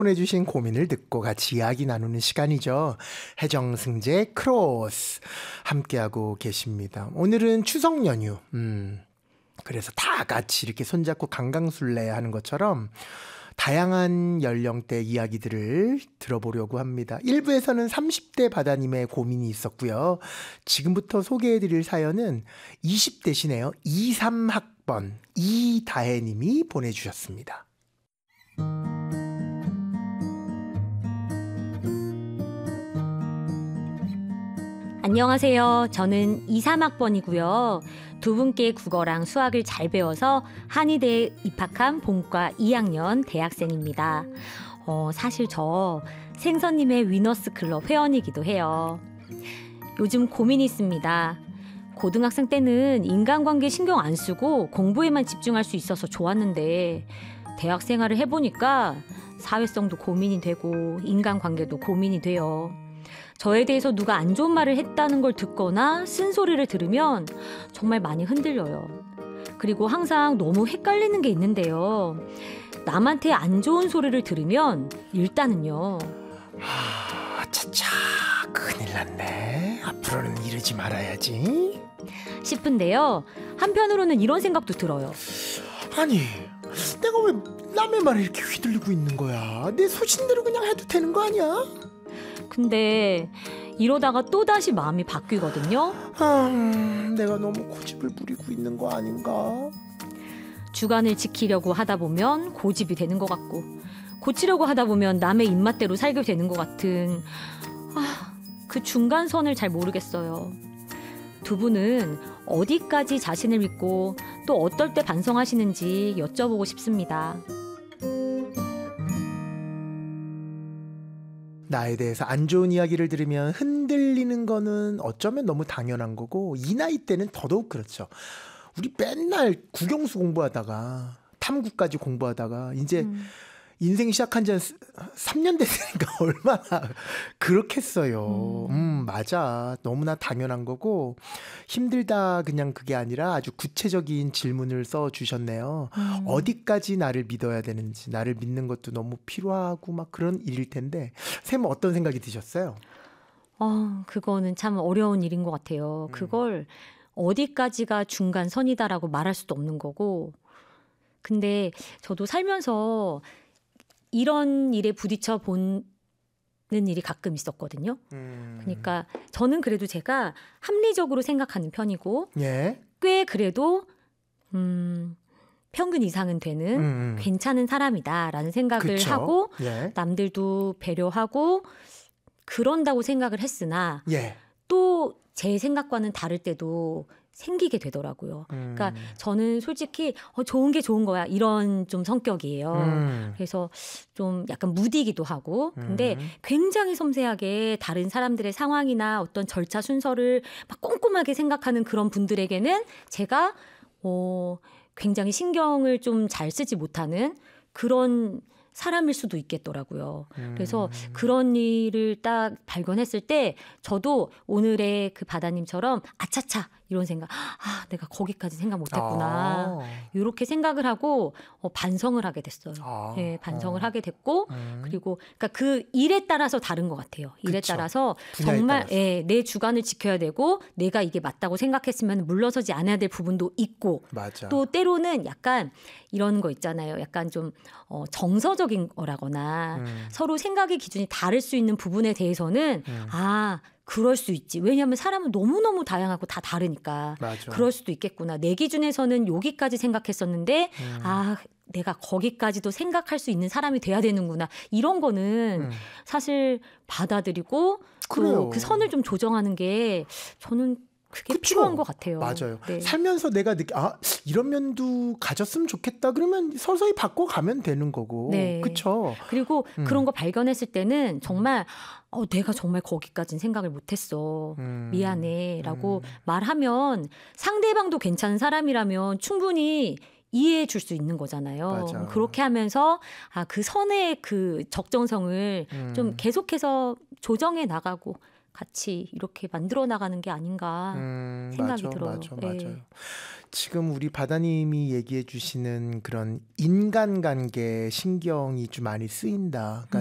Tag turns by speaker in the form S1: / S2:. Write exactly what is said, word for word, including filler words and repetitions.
S1: 보내주신 고민을 듣고 같이 이야기 나누는 시간이죠. 해정승재 크로스 함께하고 계십니다. 오늘은 추석 연휴. 음, 그래서 다 같이 이렇게 손잡고 강강술래 하는 것처럼 다양한 연령대 이야기들을 들어보려고 합니다. 일 부에서는 삼십 대 바다님의 고민이 있었고요. 지금부터 소개해드릴 사연은 이십 대시네요. 이십삼 학번 이다혜님이 보내주셨습니다.
S2: 안녕하세요. 저는 이십삼 학번이고요. 두 분께 국어랑 수학을 잘 배워서 한의대에 입학한 본과 이 학년 대학생입니다. 어, 사실 저 생선님의 위너스 클럽 회원이기도 해요. 요즘 고민이 있습니다. 고등학생 때는 인간관계 신경 안 쓰고 공부에만 집중할 수 있어서 좋았는데 대학 생활을 해보니까 사회성도 고민이 되고 인간관계도 고민이 돼요. 저에 대해서 누가 안 좋은 말을 했다는 걸 듣거나 쓴소리를 들으면 정말 많이 흔들려요. 그리고 항상 너무 헷갈리는 게 있는데요. 남한테 안 좋은 소리를 들으면 일단은요.
S1: 아, 차차 큰일 났네. 앞으로는 이러지 말아야지
S2: 싶은데요. 한편으로는 이런 생각도 들어요.
S1: 아니, 내가 왜 남의 말에 이렇게 휘둘리고 있는 거야? 내 소신대로 그냥 해도 되는 거 아니야?
S2: 근데 이러다가 또다시 마음이 바뀌거든요.
S1: 음, 내가 너무 고집을 부리고 있는 거 아닌가?
S2: 주관을 지키려고 하다 보면 고집이 되는 것 같고 고치려고 하다 보면 남의 입맛대로 살게 되는 것 같은 아, 그 중간선을 잘 모르겠어요. 두 분은 어디까지 자신을 믿고 또 어떨 때 반성하시는지 여쭤보고 싶습니다.
S1: 나에 대해서 안 좋은 이야기를 들으면 흔들리는 거는 어쩌면 너무 당연한 거고 이 나이 때는 더더욱 그렇죠. 우리 맨날 국영수 공부하다가 탐구까지 공부하다가 이제 음. 인생 시작한 지 한 삼 년 됐으니까 얼마나 그렇겠어요. 음. 음 맞아. 너무나 당연한 거고 힘들다 그냥 그게 아니라 아주 구체적인 질문을 써주셨네요. 음. 어디까지 나를 믿어야 되는지 나를 믿는 것도 너무 필요하고 막 그런 일일 텐데 쌤은 어떤 생각이 드셨어요?
S2: 어, 그거는 참 어려운 일인 것 같아요. 음. 그걸 어디까지가 중간선이다라고 말할 수도 없는 거고 근데 저도 살면서 이런 일에 부딪혀 보는 일이 가끔 있었거든요. 음. 그러니까 저는 그래도 제가 합리적으로 생각하는 편이고 예. 꽤 그래도 음, 평균 이상은 되는 음. 괜찮은 사람이다라는 생각을 그쵸? 하고 예. 남들도 배려하고 그런다고 생각을 했으나 예. 또 제 생각과는 다를 때도 생기게 되더라고요. 음. 그러니까 저는 솔직히 어, 좋은 게 좋은 거야 이런 좀 성격이에요. 음. 그래서 좀 약간 무디기도 하고 근데 음. 굉장히 섬세하게 다른 사람들의 상황이나 어떤 절차 순서를 막 꼼꼼하게 생각하는 그런 분들에게는 제가 어, 굉장히 신경을 좀 잘 쓰지 못하는 그런 사람일 수도 있겠더라고요. 음. 그래서 그런 일을 딱 발견했을 때 저도 오늘의 그 바다님처럼 아차차 이런 생각, 아 내가 거기까지 생각 못했구나 아. 이렇게 생각을 하고 어, 반성을 하게 됐어요. 아. 네, 반성을 아. 하게 됐고 음. 그리고 그러니까 그 일에 따라서 다른 것 같아요. 일에 그쵸. 따라서 정말 따라서. 예, 내 주관을 지켜야 되고 내가 이게 맞다고 생각했으면 물러서지 않아야 될 부분도 있고 맞아. 또 때로는 약간 이런 거 있잖아요. 약간 좀 어, 정서적인 거라거나 음. 서로 생각의 기준이 다를 수 있는 부분에 대해서는 음. 아 그럴 수 있지. 왜냐하면 사람은 너무너무 다양하고 다 다르니까. 맞아. 그럴 수도 있겠구나. 내 기준에서는 여기까지 생각했었는데 음. 아 내가 거기까지도 생각할 수 있는 사람이 돼야 되는구나. 이런 거는 음. 사실 받아들이고 또 그 선을 좀 조정하는 게 저는 그게 그쵸? 필요한 것 같아요.
S1: 맞아요. 네. 살면서 내가 느끼 아 이런 면도 가졌으면 좋겠다. 그러면 서서히 바꿔가면 되는 거고. 네. 그렇죠.
S2: 그리고 음. 그런 거 발견했을 때는 정말 어, 내가 정말 거기까지는 생각을 못했어. 음. 미안해라고 음. 말하면 상대방도 괜찮은 사람이라면 충분히 이해해 줄 수 있는 거잖아요. 맞아. 그렇게 하면서 아, 그 선의 그 적정성을 음. 좀 계속해서 조정해 나가고 같이 이렇게 만들어 나가는 게 아닌가
S1: 음,
S2: 생각이
S1: 맞아,
S2: 들어요.
S1: 맞아,
S2: 예.
S1: 맞아요. 지금 우리 바다님이 얘기해 주시는 그런 인간관계 신경이 좀 많이 쓰인다. 그러니까